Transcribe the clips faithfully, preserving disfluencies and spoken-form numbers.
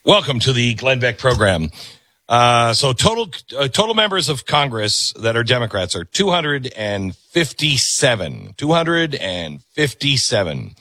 Welcome to the Glenn Beck program. Uh, so total uh, total members of Congress that are Democrats are two hundred fifty-seven. two hundred fifty-seven.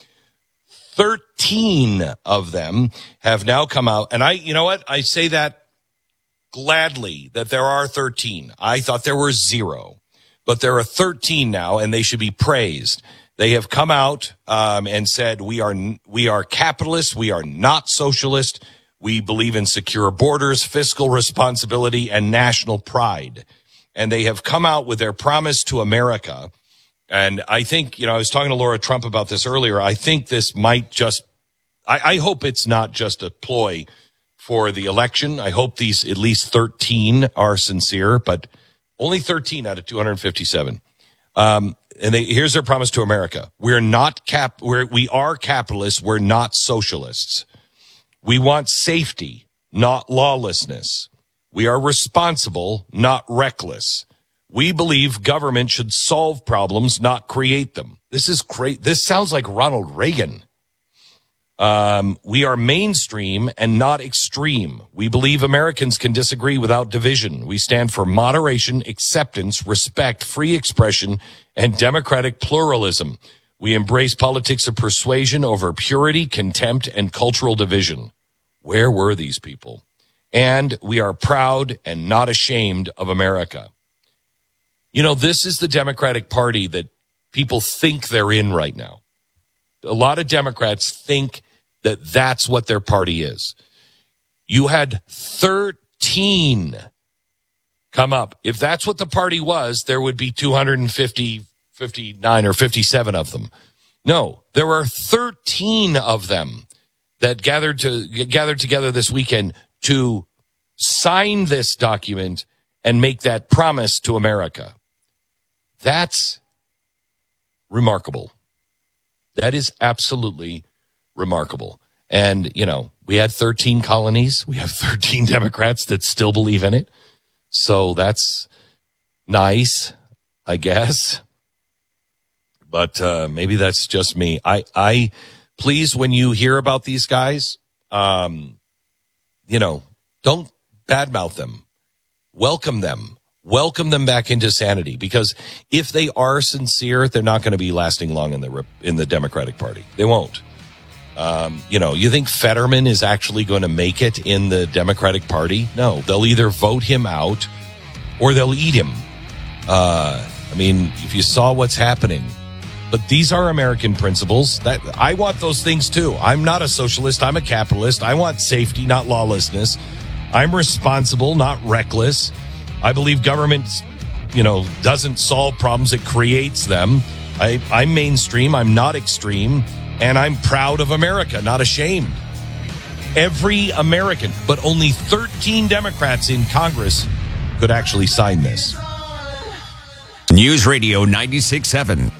thirteen of them have now come out. And I, you know what? I say that gladly that there are thirteen. I thought there were zero, but there are thirteen now, and they should be praised. They have come out um, and said, we are we are capitalists. We are not socialist. We believe in secure borders, fiscal responsibility, and national pride. And they have come out with their promise to America. And I think, you know, I was talking to Laura Trump about this earlier. I think this might just, I, I hope it's not just a ploy for the election. I hope these at least thirteen are sincere, but only thirteen out of two hundred fifty-seven. Um, and they, here's their promise to America. We're not cap, we're, we are capitalists. We're not socialists. We want safety, not lawlessness. We are responsible, not reckless. We believe government should solve problems, not create them. This is great. This sounds like Ronald Reagan. Um, we are mainstream and not extreme. We believe Americans can disagree without division. We stand for moderation, acceptance, respect, free expression, and democratic pluralism. We embrace politics of persuasion over purity, contempt, and cultural division. Where were these people? And we are proud and not ashamed of America. You know, this is the Democratic Party that people think they're in right now. A lot of Democrats think that that's what their party is. You had thirteen come up. If that's what the party was, there would be two hundred fifty, fifty-nine or fifty-seven of them. No, there are thirteen of them that gathered to gathered together this weekend to sign this document and make that promise to America. That's remarkable. That is absolutely remarkable. And, you know, we had thirteen colonies. We have thirteen Democrats that still believe in it. So that's nice, I guess. But uh, maybe that's just me. I, I, please, when you hear about these guys, um, you know, don't badmouth them. Welcome them. Welcome them back into sanity. Because if they are sincere, they're not going to be lasting long in the in the Democratic Party. They won't. Um, you know, you think Fetterman is actually going to make it in the Democratic Party? No, they'll either vote him out or they'll eat him. Uh, I mean, if you saw what's happening. But these are American principles. That I want those things too. I'm not a socialist. I'm a capitalist. I want safety, not lawlessness. I'm responsible, not reckless. I believe government, you know, doesn't solve problems. It creates them. I, I'm mainstream. I'm not extreme. And I'm proud of America, not ashamed. Every American, but only thirteen Democrats in Congress could actually sign this. News Radio ninety-six point seven.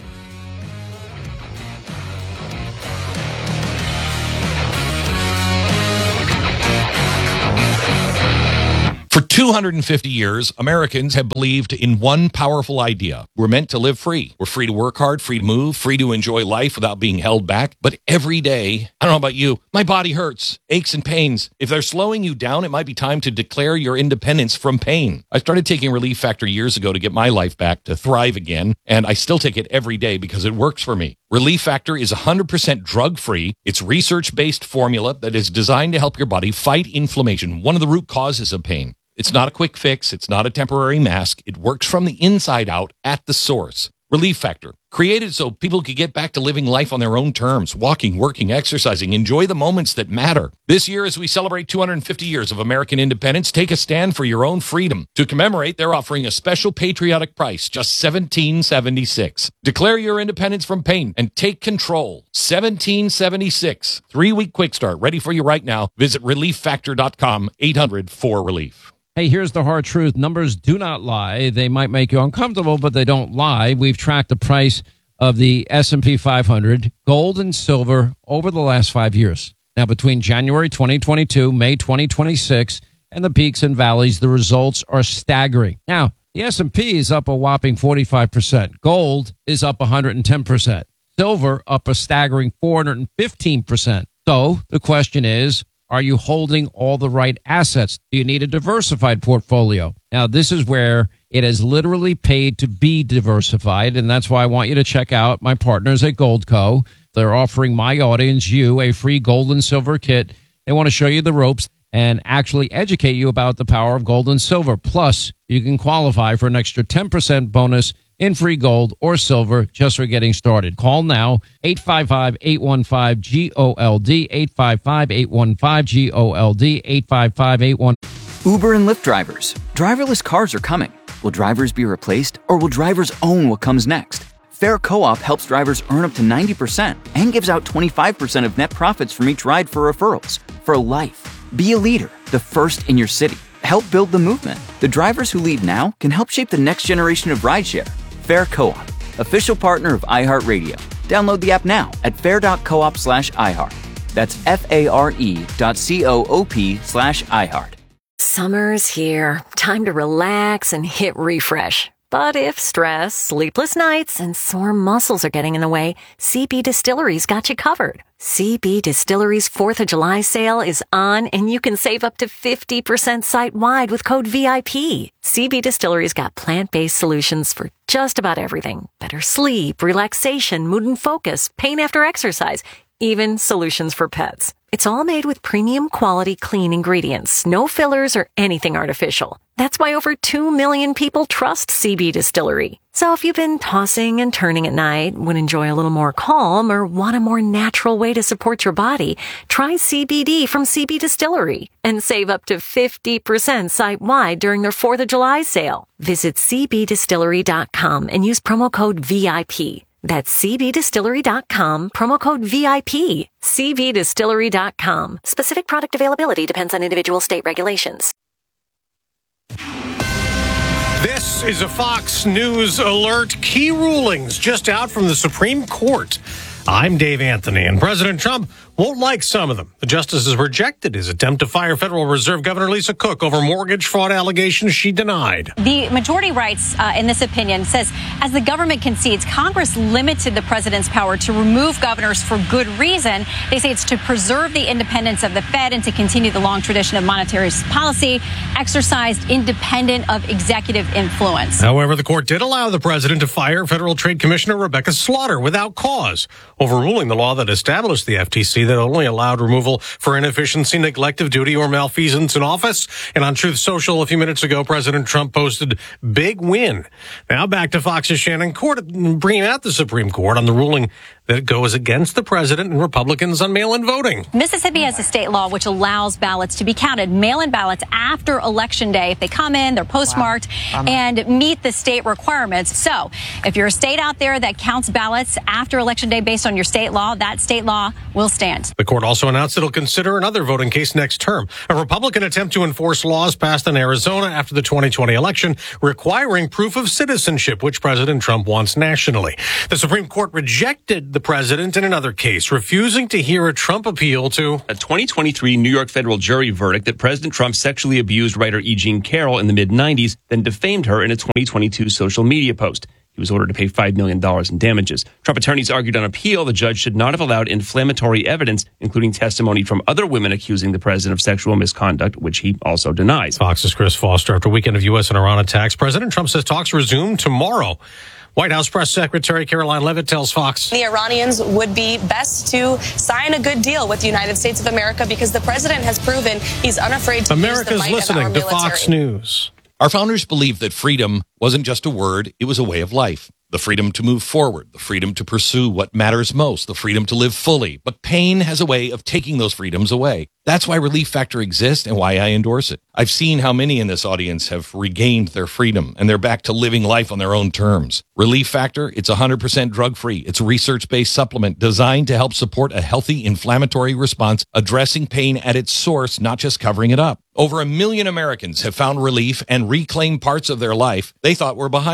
For two hundred fifty years, Americans have believed in one powerful idea. We're meant to live free. We're free to work hard, free to move, free to enjoy life without being held back. But every day, I don't know about you, my body hurts, aches and pains. If they're slowing you down, it might be time to declare your independence from pain. I started taking Relief Factor years ago to get my life back, to thrive again, and I still take it every day because it works for me. Relief Factor is one hundred percent drug-free. It's research-based formula that is designed to help your body fight inflammation, one of the root causes of pain. It's not a quick fix. It's not a temporary mask. It works from the inside out at the source. Relief Factor, created so people could get back to living life on their own terms, walking, working, exercising, enjoy the moments that matter. This year, as we celebrate two hundred fifty years of American independence, take a stand for your own freedom. To commemorate, they're offering a special patriotic price, just seventeen seventy-six. Declare your independence from pain and take control. seventeen seventy-six. Three-week quick start, ready for you right now. Visit relief factor dot com, eight hundred four relief. Hey, here's the hard truth. Numbers do not lie. They might make you uncomfortable, but they don't lie. We've tracked the price of the S and P five hundred, gold and silver, over the last five years. Now, between January twenty twenty-two, May twenty twenty-six, and the peaks and valleys, the results are staggering. Now, the S and P is up a whopping forty-five percent. Gold is up one hundred ten percent. Silver up a staggering four hundred fifteen percent. So the question is, Are you holding all the right assets? Do you need a diversified portfolio? Now, this is where it has literally paid to be diversified, and that's why I want you to check out my partners at Goldco. They're offering my audience, you, a free gold and silver kit. They want to show you the ropes and actually educate you about the power of gold and silver. Plus, you can qualify for an extra ten percent bonus in free gold or silver just for getting started. Call now, eight five five, eight one five, G O L D, eight five five, eight one five, G O L D, eight five five, eight one five. Uber and Lyft drivers. Driverless cars are coming. Will drivers be replaced, or will drivers own what comes next? Fair Co-op helps drivers earn up to ninety percent and gives out twenty-five percent of net profits from each ride for referrals. For life. Be a leader, the first in your city. Help build the movement. The drivers who lead now can help shape the next generation of rideshare. Fair Co-op, official partner of iHeartRadio. Download the app now at fair.coop slash iHeart. That's F-A-R-E dot C-O-O-P slash iHeart. Summer's here. Time to relax and hit refresh. But if stress, sleepless nights, and sore muscles are getting in the way, C B Distillery's got you covered. C B Distillery's fourth of July sale is on, and you can save up to fifty percent site-wide with code V I P. C B Distillery's got plant-based solutions for just about everything. Better sleep, relaxation, mood and focus, pain after exercise, even solutions for pets. It's all made with premium quality clean ingredients, no fillers or anything artificial. That's why over two million people trust C B Distillery. So if you've been tossing and turning at night, would enjoy a little more calm, or want a more natural way to support your body, try C B D from C B Distillery and save up to fifty percent site-wide during their fourth of July sale. Visit C B distillery dot com and use promo code V I P. That's C B distillery dot com, promo code V I P. C B distillery dot com. Specific product availability depends on individual state regulations. This is a Fox News alert. Key rulings just out from the Supreme Court. I'm Dave Anthony, and President Trump won't like some of them. The justices rejected his attempt to fire Federal Reserve Governor Lisa Cook over mortgage fraud allegations she denied. The majority writes uh, in this opinion says, as the government concedes, Congress limited the president's power to remove governors for good reason. They say it's to preserve the independence of the Fed and to continue the long tradition of monetary policy exercised independent of executive influence. However, the court did allow the president to fire Federal Trade Commissioner Rebecca Slaughter without cause, overruling the law that established the F T C that only allowed removal for inefficiency, neglect of duty, or malfeasance in office. And on Truth Social a few minutes ago, President Trump posted, big win. Now back to Fox's Shannon Court, bringing out the Supreme Court on the ruling that goes against the president and Republicans on mail-in voting. Mississippi has a state law which allows ballots to be counted, mail-in ballots after Election Day. If they come in, they're postmarked wow. and meet the state requirements. So if you're a state out there that counts ballots after Election Day based on your state law, that state law will stand. The court also announced it'll consider another voting case next term, a Republican attempt to enforce laws passed in Arizona after the twenty twenty election requiring proof of citizenship, which President Trump wants nationally. The Supreme Court rejected the president in another case, refusing to hear a Trump appeal to a twenty twenty-three New York federal jury verdict that President Trump sexually abused writer E. Jean Carroll in the mid nineties, then defamed her in a twenty twenty-two social media post. He was ordered to pay five million dollars in damages. Trump attorneys argued on appeal the judge should not have allowed inflammatory evidence, including testimony from other women accusing the president of sexual misconduct, which he also denies. Fox's Chris Foster. After a weekend of U S and Iran attacks, President Trump says talks resume tomorrow. White House Press Secretary Caroline Leavitt tells Fox the Iranians would be best to sign a good deal with the United States of America because the president has proven he's unafraid to America's use the might listening of our to military. Fox News. Our founders believed that freedom wasn't just a word, it was a way of life. The freedom to move forward, the freedom to pursue what matters most, the freedom to live fully. But pain has a way of taking those freedoms away. That's why Relief Factor exists and why I endorse it. I've seen how many in this audience have regained their freedom and they're back to living life on their own terms. Relief Factor, it's one hundred percent drug-free. It's a research-based supplement designed to help support a healthy inflammatory response, addressing pain at its source, not just covering it up. Over a million Americans have found relief and reclaimed parts of their life they thought were behind them.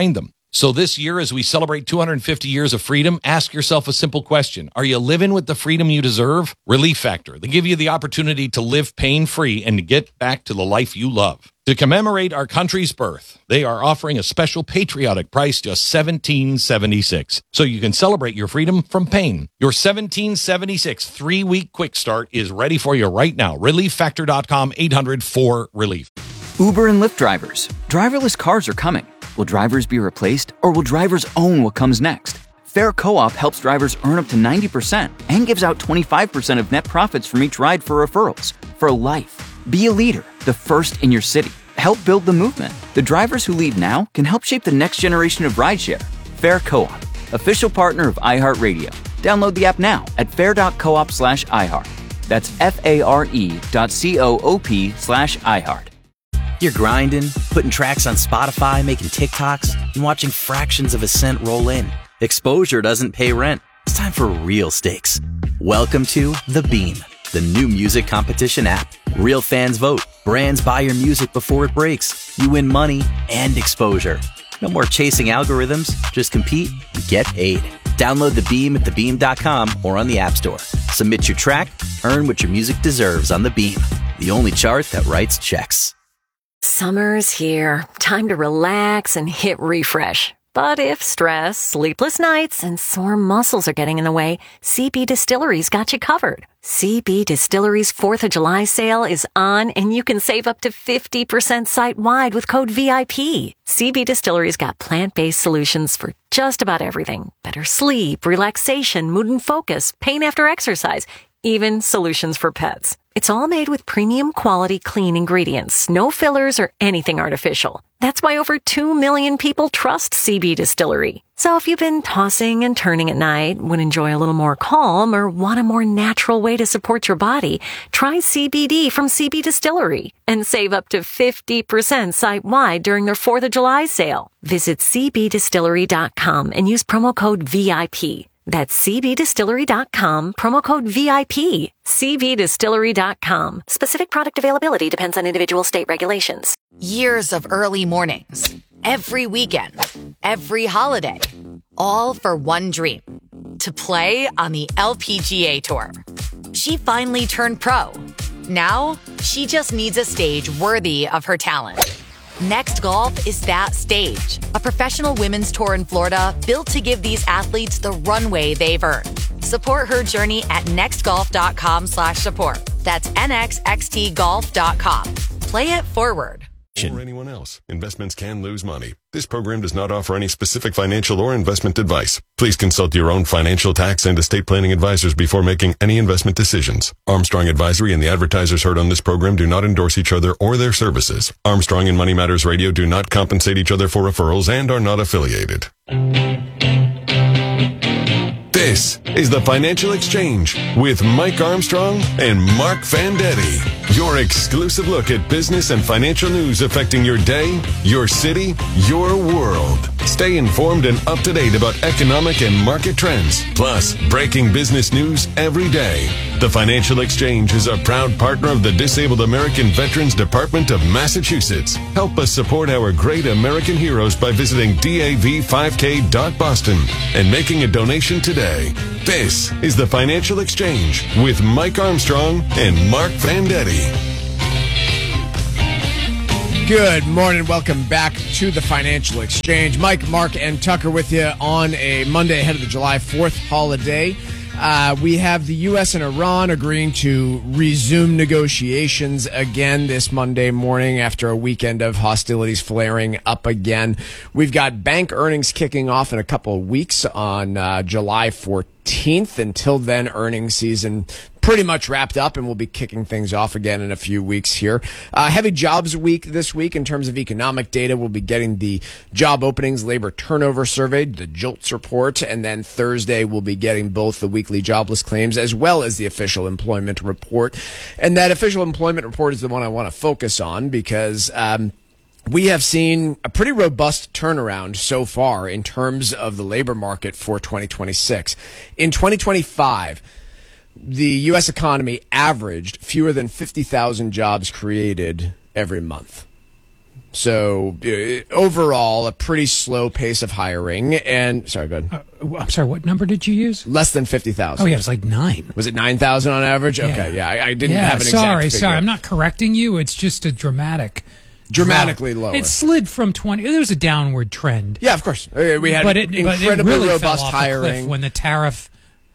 So this year, as we celebrate two hundred fifty years of freedom, ask yourself a simple question. Are you living with the freedom you deserve? Relief Factor. They give you the opportunity to live pain-free and to get back to the life you love. To commemorate our country's birth, they are offering a special patriotic price, just seventeen dollars and seventy-six cents. So you can celebrate your freedom from pain. Your seventeen dollars and seventy-six cents three-week quick start is ready for you right now. relief factor dot com, eight hundred four relief. Uber and Lyft drivers. Driverless cars are coming. Will drivers be replaced, or will drivers own what comes next? Fair Co-op helps drivers earn up to ninety percent and gives out twenty-five percent of net profits from each ride for referrals. For life. Be a leader, the first in your city. Help build the movement. The drivers who lead now can help shape the next generation of rideshare. Fair Co-op, official partner of iHeartRadio. Download the app now at fair dot coop slash iHeart. That's F-A-R-E dot C-O-O-P slash iHeart. You're grinding, putting tracks on Spotify, making TikToks, and watching fractions of a cent roll in. Exposure doesn't pay rent. It's time for real stakes. Welcome to The Beam, the new music competition app. Real fans vote. Brands buy your music before it breaks. You win money and exposure. No more chasing algorithms. Just compete and get paid. Download The Beam at the beam dot com or on the App Store. Submit your track. Earn what your music deserves on The Beam, the only chart that writes checks. Summer's here. Time to relax and hit refresh. But if stress, sleepless nights, and sore muscles are getting in the way, C B Distillery's got you covered. C B Distillery's fourth of July sale is on, and you can save up to fifty percent site-wide with code V I P. C B Distillery's got plant-based solutions for just about everything. Better sleep, relaxation, mood and focus, pain after exercise, even solutions for pets. It's all made with premium quality clean ingredients, no fillers or anything artificial. That's why over two million people trust C B Distillery. So if you've been tossing and turning at night, would enjoy a little more calm, or want a more natural way to support your body, try C B D from C B Distillery and save up to fifty percent site-wide during their fourth of July sale. Visit c b distillery dot com and use promo code V I P. That's c b distillery dot com, promo code V I P. c b distillery dot com. Specific product availability depends on individual state regulations. Years of early mornings, every weekend, every holiday, all for one dream, to play on the L P G A Tour. She finally turned pro. Now, she just needs a stage worthy of her talent. Next Golf is that stage, a professional women's tour in Florida built to give these athletes the runway they've earned. Support her journey at next golf dot com slash support. That's N X X T golf dot com. Play it forward. Or anyone else. Investments can lose money. This program does not offer any specific financial or investment advice. Please consult your own financial, tax, and estate planning advisors before making any investment decisions. Armstrong Advisory and the advertisers heard on this program do not endorse each other or their services. Armstrong and Money Matters Radio do not compensate each other for referrals and are not affiliated. This is the Financial Exchange with Mike Armstrong and Mark Vendetti. Your exclusive look at business and financial news affecting your day, your city, your world. Stay informed and up to date about economic and market trends, plus breaking business news every day. The Financial Exchange is a proud partner of the Disabled American Veterans Department of Massachusetts. Help us support our great American heroes by visiting D A V five K dot Boston and making a donation today. This is the Financial Exchange with Mike Armstrong and Mark Vendetti. Good morning. Welcome back to the Financial Exchange. Mike, Mark, and Tucker with you on a Monday ahead of the July fourth holiday. Uh, we have the U S and Iran agreeing to resume negotiations again this Monday morning after a weekend of hostilities flaring up again. We've got bank earnings kicking off in a couple of weeks on uh, July fourteenth. Until then, earnings season pretty much wrapped up, and we'll be kicking things off again in a few weeks here. Uh, heavy jobs week this week in terms of economic data. We'll be getting the job openings, labor turnover survey, the JOLTS report, and then Thursday we'll be getting both the weekly jobless claims as well as the official employment report. And that official employment report is the one I want to focus on because um, we have seen a pretty robust turnaround so far in terms of the labor market for twenty twenty-six. In twenty twenty-five, the U S economy averaged fewer than fifty thousand jobs created every month. So uh, overall, a pretty slow pace of hiring. And sorry, go ahead. Uh, I'm sorry. What number did you use? Less than fifty thousand. Oh yeah, it was like nine. Was it nine thousand on average? Yeah. Okay, yeah, I, I didn't yeah, have an sorry, exact figure. sorry. I'm not correcting you. It's just a dramatic, dramatically drop. lower. It slid from twenty. There was a downward trend. Yeah, of course. Uh, We had but it, incredibly but it really robust fell off hiring the cliff when the tariff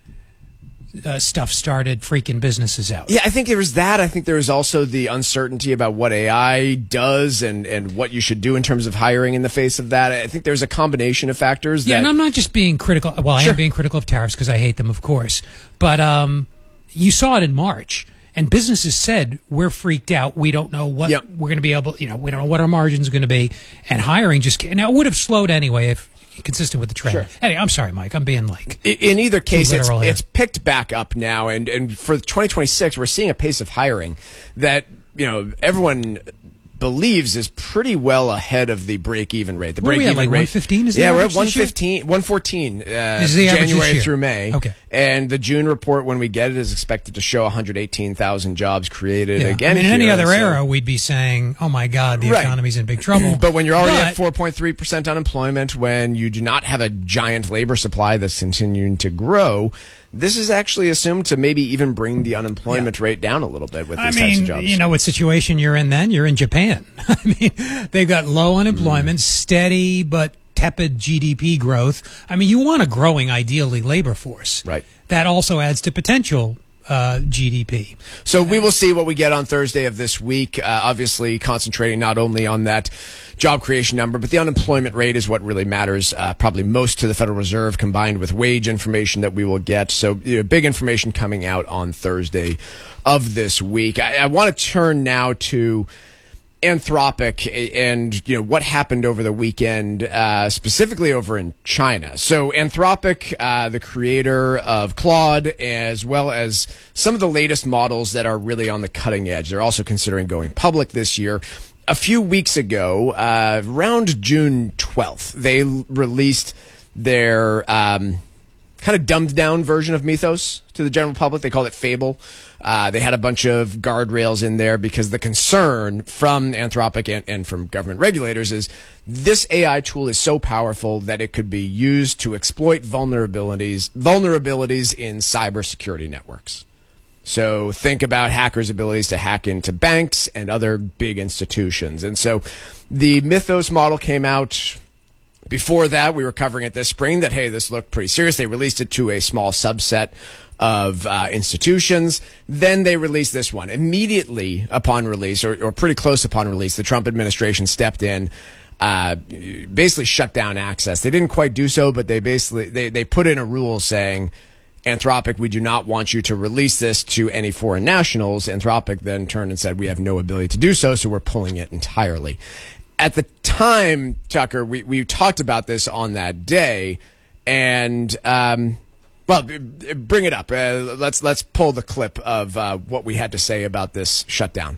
uh, stuff started freaking businesses out. Yeah, I think there was that. I think there was also the uncertainty about what A I does and, and what you should do in terms of hiring in the face of that. I think there's a combination of factors. Yeah, that, and I'm not just being critical. Well, I Sure. am being critical of tariffs because I hate them, of course. But um, you saw it in March, and businesses said, we're freaked out. We don't know what Yep. we're going to be able, you know, we don't know what our margins are going to be. And hiring just, now it would have slowed anyway if consistent with the trend. Sure. Anyway, I'm sorry, Mike. I'm being like. I- In either case, it's, literal here. it's picked back up now. And, and for twenty twenty-six, we're seeing a pace of hiring that, you know, everyone believes is pretty well ahead of the break-even rate. The What are we break-even at, like rate, one fifteen is the yeah, we're at average this year? one fifteen, one fourteen, uh, Is the average this January year? through May. Okay. And the June report, when we get it, is expected to show one hundred eighteen thousand jobs created Yeah. again. I mean, in any here, other so- era, we'd be saying, oh my God, the Right. economy's in big trouble. But when you're already But- at four point three percent unemployment, when you do not have a giant labor supply that's continuing to grow, this is actually assumed to maybe even bring the unemployment rate down a little bit with I these types of mean, jobs. you know what situation you're in then? You're in Japan. I mean, they've got low unemployment, Mm. steady but tepid G D P growth. I mean, you want a growing, ideally, labor force. Right. That also adds to potential uh, G D P. So we will see what we get on Thursday of this week. Uh, obviously, concentrating not only on that job creation number, but the unemployment rate is what really matters, uh, probably most to the Federal Reserve, combined with wage information that we will get. So you know, big information coming out on Thursday of this week. I, I want to turn now to Anthropic and you know what happened over the weekend, uh, specifically over in China. So Anthropic, uh, the creator of Claude, as well as some of the latest models that are really on the cutting edge. They're also considering going public this year. A few weeks ago, uh, around June twelfth, they l- released their um, kind of dumbed down version of Mythos to the general public. They called it Fable. Uh, they had a bunch of guardrails in there because the concern from Anthropic and, and from government regulators is this A I tool is so powerful that it could be used to exploit vulnerabilities, vulnerabilities in cybersecurity networks. So think about hackers' abilities to hack into banks and other big institutions. And so the Mythos model came out. Before that, we were covering it this spring that, hey, this looked pretty serious. They released it to a small subset of uh, institutions. Then they released this one. Immediately upon release, or, or pretty close upon release, the Trump administration stepped in, uh, basically shut down access. They didn't quite do so, but they basically they, they put in a rule saying, Anthropic, we do not want you to release this to any foreign nationals. Anthropic then turned and said, we have no ability to do so, so we're pulling it entirely. At the time, Tucker, we, we talked about this on that day, and um, well, b- b- bring it up. Uh, let's let's pull the clip of uh, what we had to say about this shutdown.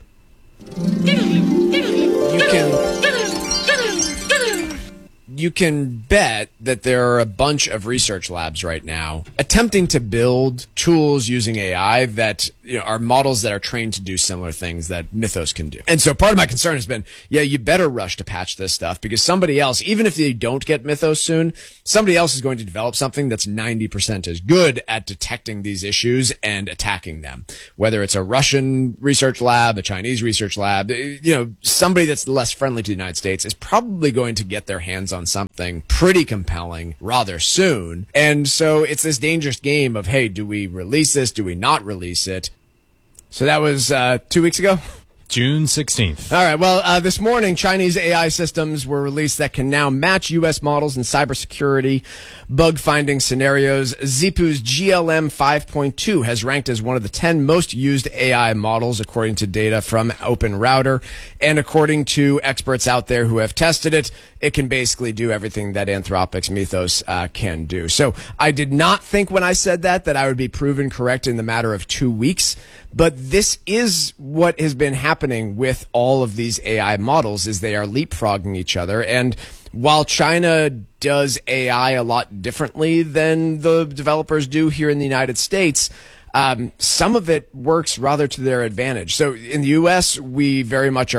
You can you can bet that there are a bunch of research labs right now attempting to build tools using A I that you know, are models that are trained to do similar things that Mythos can do. And so part of my concern has been, yeah, you better rush to patch this stuff because somebody else, even if they don't get Mythos soon, somebody else is going to develop something that's ninety percent as good at detecting these issues and attacking them. Whether it's a Russian research lab, a Chinese research lab, you know, somebody that's less friendly to the United States is probably going to get their hands on something pretty compelling rather soon. And so it's this dangerous game of, hey, do we release this? Do we not release it? So that was uh, two weeks ago? June sixteenth. All right. Well, uh, this morning, Chinese A I systems were released that can now match U S models in cybersecurity bug finding scenarios. Zipu's G L M five point two has ranked as one of the ten most used A I models, according to data from OpenRouter. And according to experts out there who have tested it, it can basically do everything that Anthropic's Mythos uh, can do. So I did not think when I said that that I would be proven correct in the matter of two weeks. But this is what has been happening with all of these A I models is they are leapfrogging each other. And while China does A I a lot differently than the developers do here in the United States, um, some of it works rather to their advantage. So in the U S, we very much are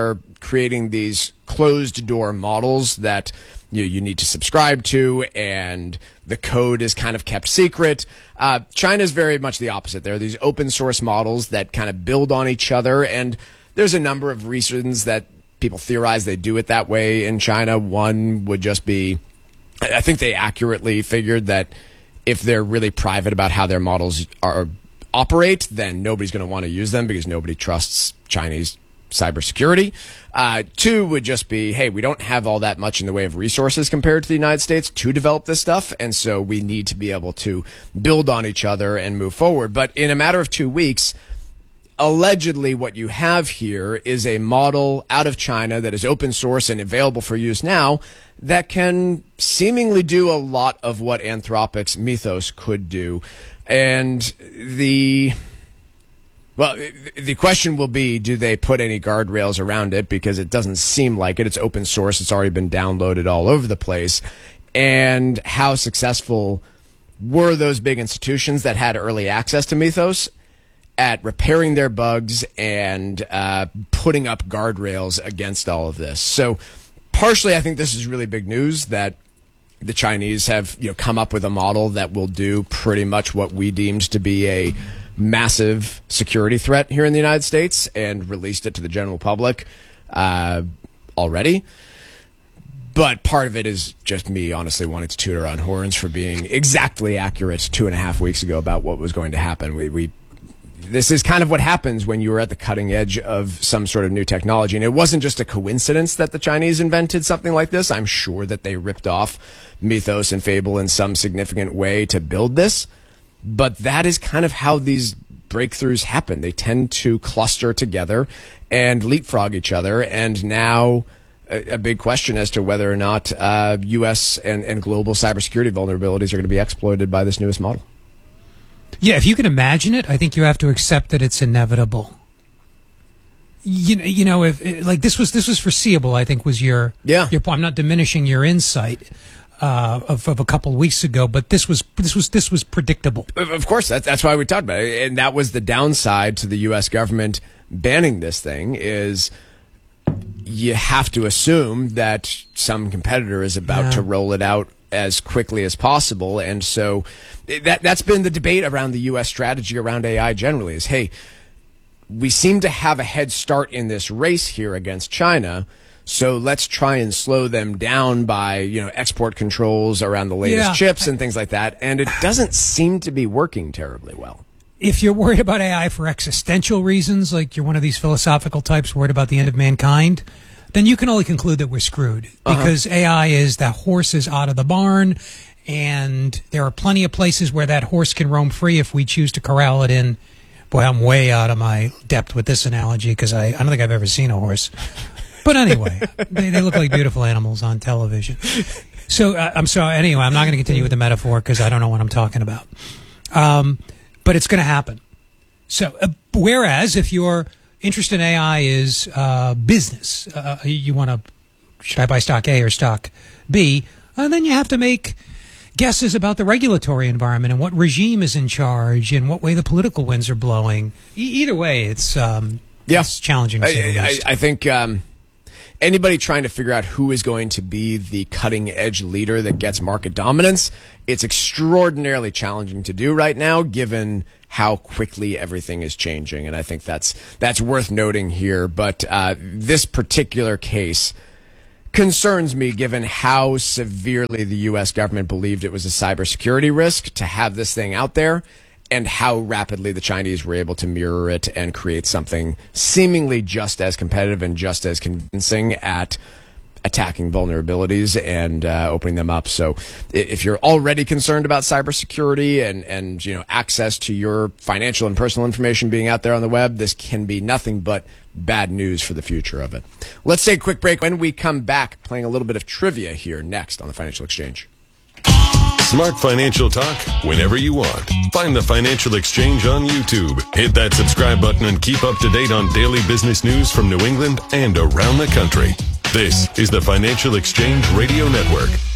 creating these closed door models that you you need to subscribe to, and the code is kind of kept secret. Uh, China is very much the opposite. There are these open source models that kind of build on each other, and there's a number of reasons that people theorize they do it that way in China. One would just be, I think they accurately figured that if they're really private about how their models are operate, then nobody's going to want to use them because nobody trusts Chinese cybersecurity. Uh, two would just be, hey, we don't have all that much in the way of resources compared to the United States to develop this stuff, and so we need to be able to build on each other and move forward. But in a matter of two weeks, allegedly what you have here is a model out of China that is open source and available for use now that can seemingly do a lot of what Anthropic's Mythos could do. And the... Well, the question will be, do they put any guardrails around it? Because it doesn't seem like it. It's open source. It's already been downloaded all over the place. And how successful were those big institutions that had early access to Mythos at repairing their bugs and uh, putting up guardrails against all of this? So partially, I think this is really big news that the Chinese have, you know, come up with a model that will do pretty much what we deemed to be a massive security threat here in the United States and released it to the general public uh, already. But part of it is just me honestly wanting to toot our own horns for being exactly accurate two and a half weeks ago about what was going to happen. We, we this is kind of what happens when you are at the cutting edge of some sort of new technology. And it wasn't just a coincidence that the Chinese invented something like this. I'm sure that they ripped off Mythos and Fable in some significant way to build this. But that is kind of how these breakthroughs happen. They tend to cluster together and leapfrog each other. And now a, a big question as to whether or not uh, U S and, and global cybersecurity vulnerabilities are going to be exploited by this newest model. Yeah, if you can imagine it, I think you have to accept that it's inevitable. You, you know, if like this was this was foreseeable, I think was your yeah. Your, I'm not diminishing your insight. Uh, of, of a couple of weeks ago, but this was this was this was predictable. Of course, that's that's why we talked about it, and that was the downside to the U S government banning this thing. Is you have to assume that some competitor is about yeah. to roll it out as quickly as possible, and so that that's been the debate around the U S strategy around A I generally. Is hey, we seem to have a head start in this race here against China. So let's try and slow them down by, you know, export controls around the latest yeah. chips and things like that. And it doesn't seem to be working terribly well. If you're worried about A I for existential reasons, like you're one of these philosophical types worried about the end of mankind, then you can only conclude that we're screwed. Because uh-huh. A I is the horse is out of the barn, and there are plenty of places where that horse can roam free if we choose to corral it in. Boy, I'm way out of my depth with this analogy because I, I don't think I've ever seen a horse. But anyway, they, they look like beautiful animals on television. So uh, I'm sorry. Anyway, I'm not going to continue with the metaphor because I don't know what I'm talking about. Um, but it's going to happen. So uh, whereas if your interest in A I is uh, business, uh, you want to, should I buy stock A or stock B? Uh, then you have to make guesses about the regulatory environment and what regime is in charge and what way the political winds are blowing. E- either way, it's um, yeah. it's challenging. To say the I, I, least. I think. Um Anybody trying to figure out who is going to be the cutting edge leader that gets market dominance, it's extraordinarily challenging to do right now, given how quickly everything is changing. And I think that's that's worth noting here. But uh, this particular case concerns me, given how severely the U S government believed it was a cybersecurity risk to have this thing out there, and how rapidly the Chinese were able to mirror it and create something seemingly just as competitive and just as convincing at attacking vulnerabilities and uh, opening them up. So if you're already concerned about cybersecurity and, and you know access to your financial and personal information being out there on the web, this can be nothing but bad news for the future of it. Let's take a quick break. When we come back, playing a little bit of trivia here next on the Financial Exchange. Smart financial talk whenever you want. Find the Financial Exchange on YouTube. Hit that subscribe button and keep up to date on daily business news from New England and around the country. This is the Financial Exchange Radio Network.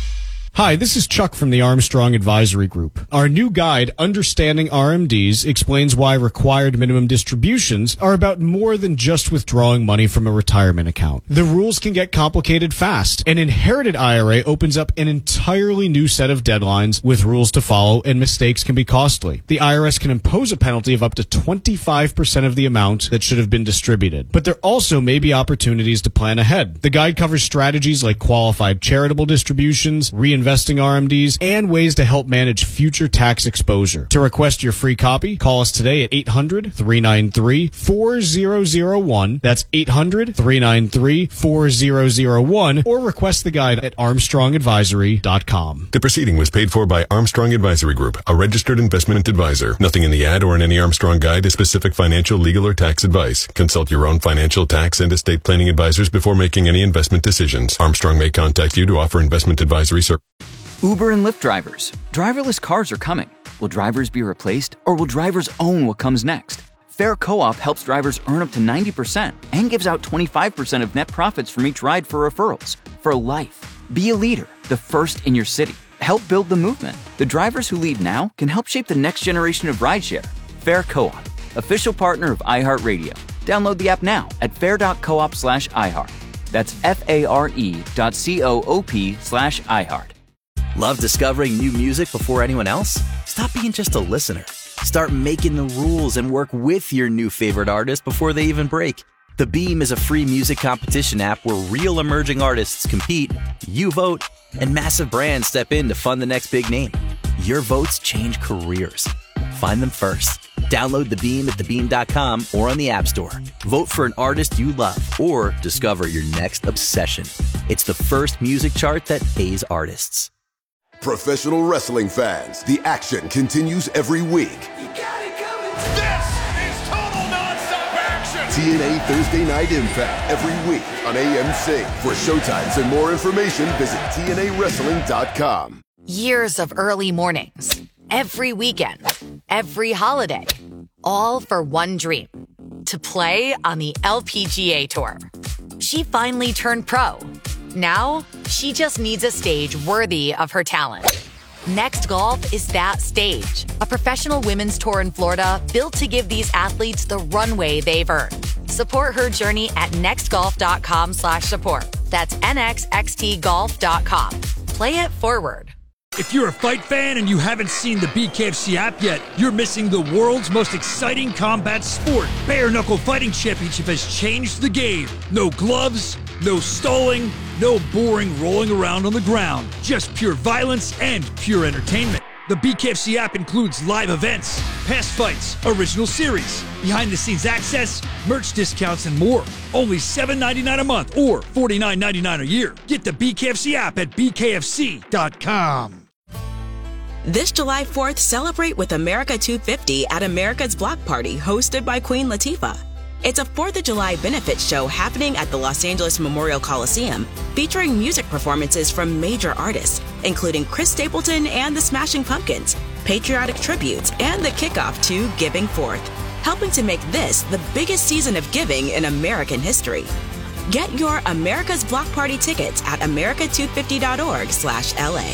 Hi, this is Chuck from the Armstrong Advisory Group. Our new guide, Understanding R M Ds, explains why required minimum distributions are about more than just withdrawing money from a retirement account. The rules can get complicated fast. An inherited I R A opens up an entirely new set of deadlines with rules to follow, and mistakes can be costly. The I R S can impose a penalty of up to twenty-five percent of the amount that should have been distributed. But there also may be opportunities to plan ahead. The guide covers strategies like qualified charitable distributions, reinvesting R M Ds, and ways to help manage future tax exposure. To request your free copy, call us today at eight hundred, three nine three, four zero zero one. That's eight hundred, three nine three, four zero zero one, or request the guide at armstrong advisory dot com. The proceeding was paid for by Armstrong Advisory Group, a registered investment advisor. Nothing in the ad or in any Armstrong guide is specific financial, legal, or tax advice. Consult your own financial, tax, and estate planning advisors before making any investment decisions. Armstrong may contact you to offer investment advisory service. Uber and Lyft drivers. Driverless cars are coming. Will drivers be replaced, or will drivers own what comes next? Fair Co-op helps drivers earn up to ninety percent and gives out twenty-five percent of net profits from each ride for referrals. For life. Be a leader, the first in your city. Help build the movement. The drivers who lead now can help shape the next generation of rideshare. Fair Co-op, official partner of iHeartRadio. Download the app now at fair.coop slash iHeart. That's F-A-R-E dot C-O-O-P slash iHeart. Love discovering new music before anyone else? Stop being just a listener. Start making the rules and work with your new favorite artist before they even break. The Beam is a free music competition app where real emerging artists compete, you vote, and massive brands step in to fund the next big name. Your votes change careers. Find them first. Download The Beam at the beam dot com or on the App Store. Vote for an artist you love or discover your next obsession. It's the first music chart that pays artists. Professional wrestling fans, the action continues every week. You got it coming. This is total nonstop action. T N A Thursday Night Impact every week on A M C. For showtimes and more information, visit T N A wrestling dot com. Years of early mornings, every weekend, every holiday, all for one dream, to play on the L P G A Tour. She finally turned pro. Now, she just needs a stage worthy of her talent. Next Golf is that stage. A professional women's tour in Florida built to give these athletes the runway they've earned. Support her journey at nextgolf.com slash support. That's N X X T golf dot com. Play it forward. If you're a fight fan and you haven't seen the B K F C app yet, you're missing the world's most exciting combat sport. Bare Knuckle Fighting Championship has changed the game. No gloves, no stalling, no boring rolling around on the ground. Just pure violence and pure entertainment. The B K F C app includes live events, past fights, original series, behind-the-scenes access, merch discounts, and more. Only seven dollars and ninety-nine cents a month or forty-nine dollars and ninety-nine cents a year. Get the B K F C app at B K F C dot com. This July fourth, celebrate with America two fifty at America's Block Party, hosted by Queen Latifah. It's a fourth of July benefit show happening at the Los Angeles Memorial Coliseum, featuring music performances from major artists, including Chris Stapleton and the Smashing Pumpkins, patriotic tributes, and the kickoff to Giving Forth, helping to make this the biggest season of giving in American history. Get your America's Block Party tickets at america two fifty dot org slash L A.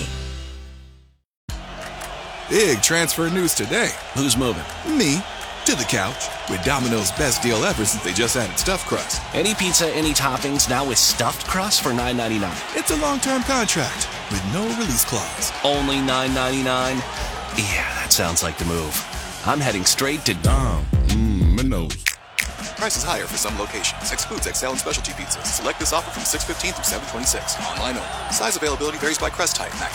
Big transfer news today. Who's moving? Me. To the couch. With Domino's best deal ever since they just added stuffed crust. Any pizza, any toppings, now with stuffed crust for nine ninety-nine. It's a long-term contract with no release clause. Only nine ninety-nine? Yeah, that sounds like the move. I'm heading straight to Dom. Mmm, Minos. Prices higher for some locations. Excludes X L and specialty pizzas. Select this offer from six fifteen through seven twenty-six. Online only. Size availability varies by crust type. Max